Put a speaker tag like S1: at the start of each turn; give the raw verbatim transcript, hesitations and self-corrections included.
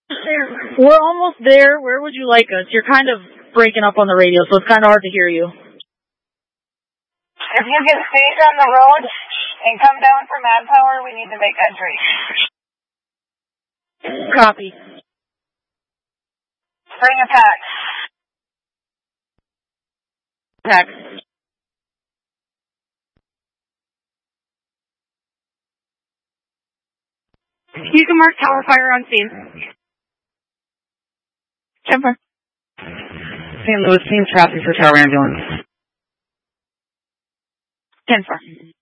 S1: We're almost there. Where would you like us? You're kind of breaking up on the radio, so it's kind of hard to hear you.
S2: If you can stay on the road and come down for manpower, we need to make entry.
S1: Copy.
S2: Bring a pack.
S1: Pack.
S3: You can mark tower fire on scene.
S1: ten four.
S4: Saint Louis, team traffic for tower ambulance.
S1: ten four.